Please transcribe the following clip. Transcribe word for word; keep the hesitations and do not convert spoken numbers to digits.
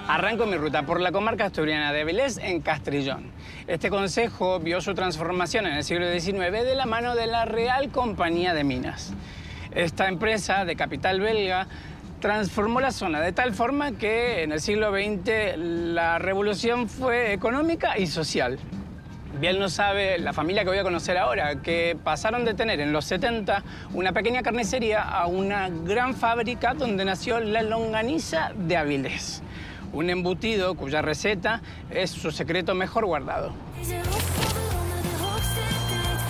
Arranco mi ruta por la comarca asturiana de Avilés, en Castrillón. Este concejo vio su transformación en el siglo diecinueve de la mano de la Real Compañía de Minas. Esta empresa de capital belga transformó la zona de tal forma que en el siglo veinte la revolución fue económica y social. Bien lo sabe la familia que voy a conocer ahora, que pasaron de tener en los setenta una pequeña carnicería a una gran fábrica donde nació la longaniza de Avilés. Un embutido cuya receta es su secreto mejor guardado.